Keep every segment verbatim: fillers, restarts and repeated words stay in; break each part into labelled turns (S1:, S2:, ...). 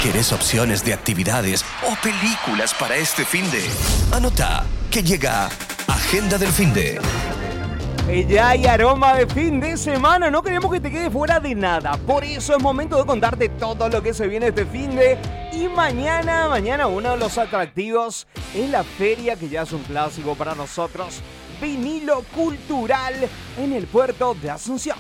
S1: ¿Querés opciones de actividades o películas para este finde? Anota que llega Agenda del Finde.
S2: Ya hay aroma de fin de semana, no queremos que te quede fuera de nada. Por eso es momento de contarte todo lo que se viene este finde. Y mañana, mañana uno de los atractivos es la feria, que ya es un clásico para nosotros. Vinilo Cultural en el puerto de Asunción.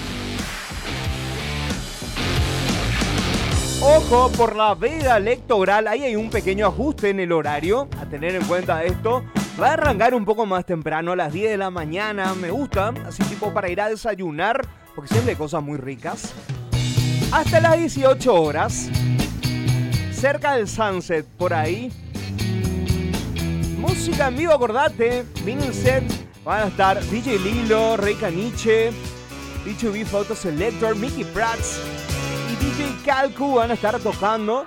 S2: Ojo, por la veda electoral, ahí hay un pequeño ajuste en el horario, a tener en cuenta esto. Va a arrancar un poco más temprano, a las diez de la mañana, me gusta, así tipo para ir a desayunar, porque siempre hay cosas muy ricas. Hasta las dieciocho horas, cerca del Sunset, por ahí. Música en vivo, acordate, Vincent, van a estar D J Lilo, Rey Caniche, D dos B Photo Selector, Mickey Prats y D J Calcu van a estar tocando.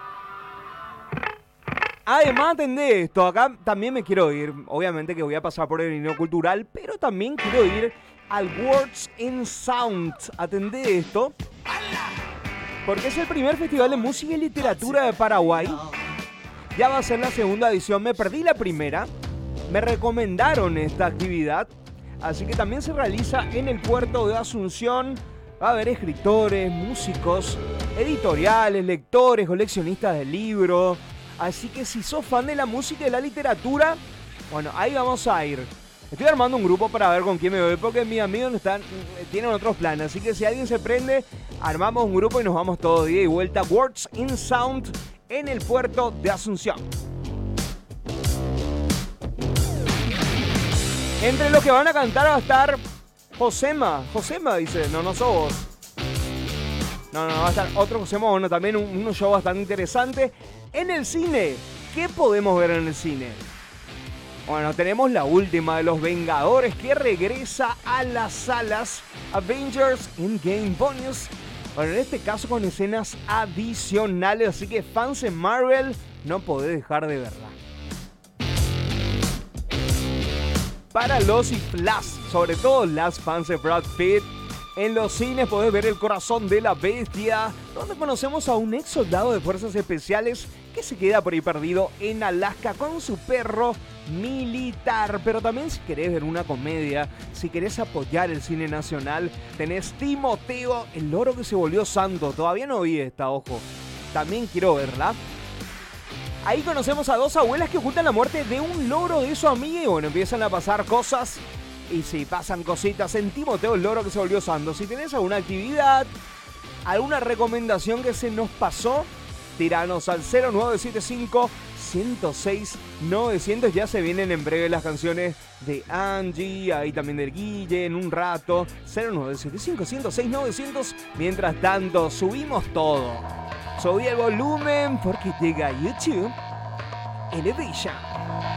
S2: Además, atendé esto, acá también me quiero ir, obviamente que voy a pasar por el Vinilo Cultural, pero también quiero ir al Words in Sound. Atendé esto, porque es el primer festival de música y literatura de Paraguay. Ya va a ser la segunda edición, me perdí la primera, me recomendaron esta actividad, así que también se realiza en el puerto de Asunción. Va a haber escritores, músicos, editoriales, lectores, coleccionistas de libros. Así que si sos fan de la música y de la literatura, bueno, ahí vamos a ir. Estoy armando un grupo para ver con quién me voy, porque mis amigos están, tienen otros planes. Así que si alguien se prende, armamos un grupo y nos vamos todos día y vuelta. Words in Sound en el puerto de Asunción. Entre los que van a cantar va a estar Josema. Josema dice, no, no sos vos. No, no, va a estar otro Josema, bueno, también un, un show bastante interesante. En el cine, ¿qué podemos ver en el cine? Bueno, tenemos la última de los Vengadores que regresa a las salas, Avengers Endgame Bonus. Bueno, en este caso con escenas adicionales, así que fans de Marvel no podés dejar de verla. Para los y las, sobre todo las fans de Brad Pitt, en los cines podés ver El Corazón de la Bestia, donde conocemos a un ex soldado de fuerzas especiales que se queda por ahí perdido en Alaska con su perro militar. Pero también si querés ver una comedia, si querés apoyar el cine nacional, tenés Timoteo, el loro que se volvió santo. Todavía no vi esta, ojo. También quiero verla. Ahí conocemos a dos abuelas que ocultan la muerte de un loro de su amiga y bueno, empiezan a pasar cosas. Y si pasan cositas en Timoteo, el loro que se volvió santo. Si tenés alguna actividad, alguna recomendación que se nos pasó, tiranos al cero nueve siete cinco, uno cero seis, novecientos. Ya se vienen en breve las canciones de Angie, ahí también del Guille, en un rato. cero nueve siete cinco, uno cero seis, novecientos. Mientras tanto, subimos todo. Subí el volumen porque llega YouTube Elevation.